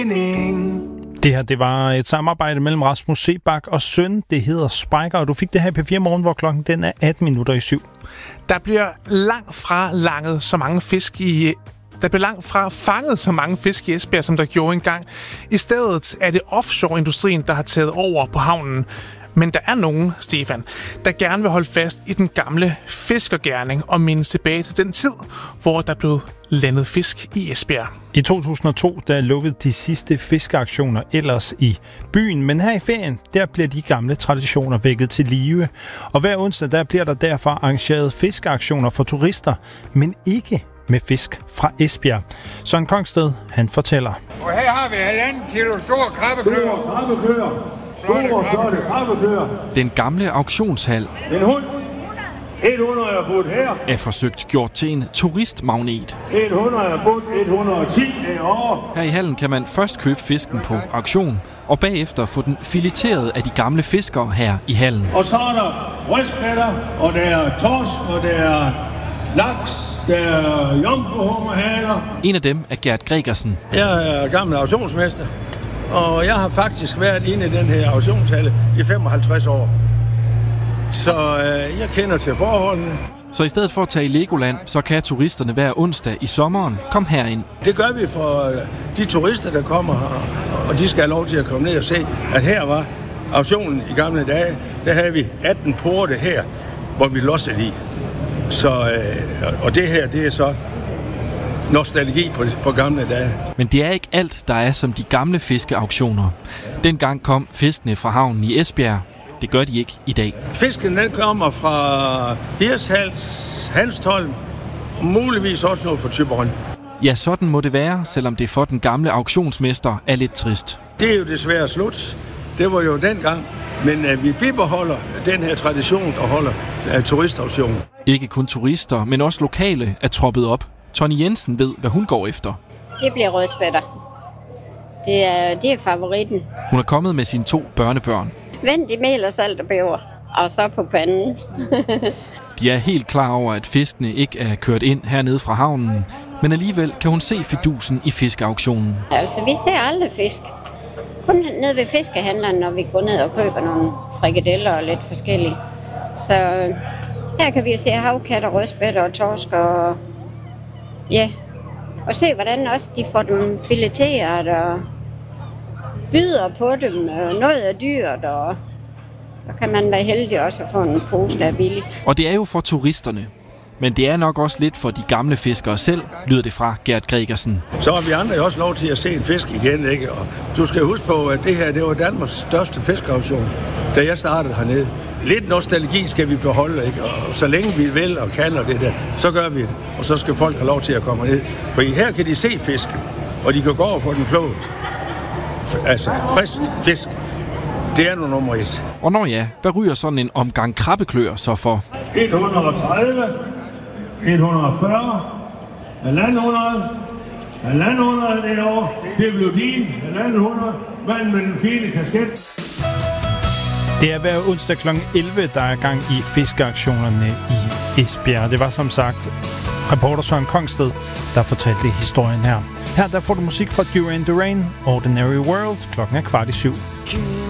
Det her, det var et samarbejde mellem Rasmus Seebach og søn. Det hedder Spiker, og du fik det her på P4 Morgen, hvor klokken den er 7:18. Der bliver langt fra fanget så mange fisk i Esbjerg, som der gjorde engang. I stedet er det offshore-industrien, der har taget over på havnen. Men der er nogen, Stefan, der gerne vil holde fast i den gamle fiskergerning og mindes tilbage til den tid, hvor der blev landet fisk i Esbjerg. I 2002, der lukkede de sidste fiskeaktioner ellers i byen, men her i ferien, der bliver de gamle traditioner vækket til live. Og hver onsdag, der bliver der derfor arrangeret fiskeaktioner for turister, men ikke med fisk fra Esbjerg. Søren Kongsted, han fortæller. Og her har vi 1,5 kilo store krabbekløer. Store krabbekløer. Den gamle auktionshal En hund. 100 er budt her. er forsøgt gjort til en turistmagnet. 100 er budt. 110 derovre. Her i hallen kan man først købe fisken på auktion, og bagefter få den fileteret af de gamle fiskere her i hallen. Og så er der rødspætter, og der er torsk, og der er laks, der er jomfruhummerhaler. En af dem er Gert Gregersen. Jeg er gammel auktionsmester, og jeg har faktisk været inde i den her auktionshalle i 55 år. Så jeg kender til forholdene. Så i stedet for at tage i Legoland, så kan turisterne hver onsdag i sommeren komme herind. Det gør vi for de turister, der kommer her, og de skal have lov til at komme ned og se, at her var auktionen i gamle dage. Der havde vi 18 porte her, hvor vi lossede i. Så, og det her, det er så nostalgi på gamle dage. Men det er ikke alt, der er som de gamle fiskeauktioner. Dengang kom fiskene fra havnen i Esbjerg. Det gør de ikke i dag. Fisken den kommer fra Hirtshals, Hanstholm og muligvis også noget fra Thyborøn. Ja, sådan må det være, selvom det for den gamle auktionsmester er lidt trist. Det er jo desværre slut. Det var jo dengang. Men vi bibeholder den her tradition, der holder turistauktion. Ikke kun turister, men også lokale er troppet op. Tony Jensen ved, hvad hun går efter. Det bliver rødspætter. Det er favoritten. Hun er kommet med sine 2 børnebørn. Vend i mel og salt og peber, og så på panden. De er helt klar over, at fiskene ikke er kørt ind hernede fra havnen, men alligevel kan hun se fidusen i fiskeauktionen. Altså, vi ser aldrig fisk. Kun nede ved fiskehandleren, når vi går ned og køber nogle frikadeller og lidt forskellige. Så her kan vi se havkatter, rødspætter og torsk og ja. Og se, hvordan også de får dem fileteret og byder på dem. Noget er dyrt, og så kan man være heldig også at få en pose, der er billig. Og det er jo for turisterne. Men det er nok også lidt for de gamle fiskere selv, lyder det fra Gert Gregersen. Så har vi andre jo også lov til at se en fisk igen, ikke? Og du skal huske på, at det her, det var Danmarks største fiskeauktion, da jeg startede hernede. Lidt nostalgi skal vi beholde, ikke? Og så længe vi vil og kan og det der, så gør vi det. Og så skal folk have lov til at komme ned. For her kan de se fisken, og de kan gå over for den flået. Altså, frisk fisk, det er nu nummer 1. Og når ja, hvad ryger sådan en omgang krabbekløer så for? 130, 140, 1.500 derovre. Det blev din, 1.500. Mand med den fine kasket. Det er hver onsdag kl. 11, der er gang i fiskeaktionerne i Esbjerg. Det var som sagt reporter Søren Kongsted, der fortalte historien her. Her der får du musik fra Duran Duran, Ordinary World, klokken er 6:15.